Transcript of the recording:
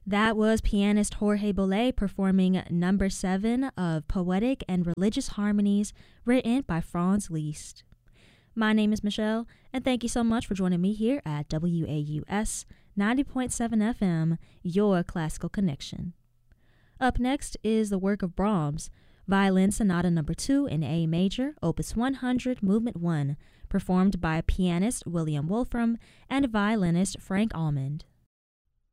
That was pianist Jorge Bolet performing number 7 of Poetic and Religious Harmonies, written by Franz Liszt. My name is Michelle, and thank you so much for joining me here at WAUS 90.7 FM, your classical connection. Up next is the work of Brahms, Violin Sonata No. 2 in A major, Opus 100, Movement 1, performed by pianist William Wolfram and violinist Frank Almond.